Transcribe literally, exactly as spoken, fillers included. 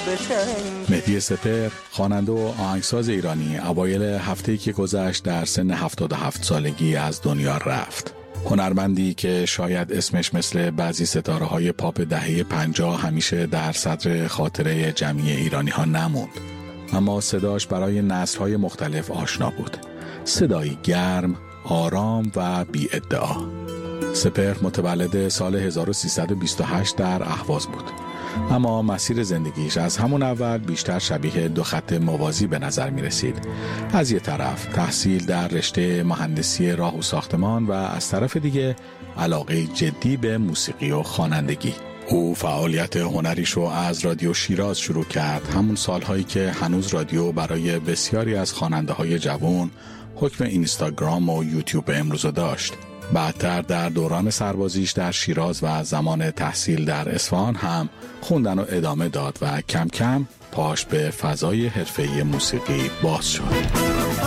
مهدی سپهر، خواننده و آهنگساز ایرانی، اوایل هفته‌ای که گذشت در سن هفتاد و هفت سالگی از دنیا رفت. هنرمندی که شاید اسمش مثل بعضی ستاره‌های پاپ دهه پنجاه همیشه در صدر خاطره جمعی ایرانی ها نموند، اما صداش برای نسل‌های مختلف آشنا بود. صدایی گرم، آرام و بی ادعا. سپهر متولد سال هزار و سیصد و بیست و هشت در اهواز بود، اما مسیر زندگیش از همون اول بیشتر شبیه دو خط موازی به نظر می رسید. از یه طرف تحصیل در رشته مهندسی راه و ساختمان و از طرف دیگه علاقه جدی به موسیقی و خوانندگی. او فعالیت هنریشو از رادیو شیراز شروع کرد، همون سالهایی که هنوز رادیو برای بسیاری از خواننده های جوان حکم اینستاگرام و یوتیوب امروزو داشت. بعدتر در دوران سربازیش در شیراز و زمان تحصیل در اصفهان هم خوندن و ادامه داد و کم کم پاش به فضای حرفه‌ای موسیقی باز شد.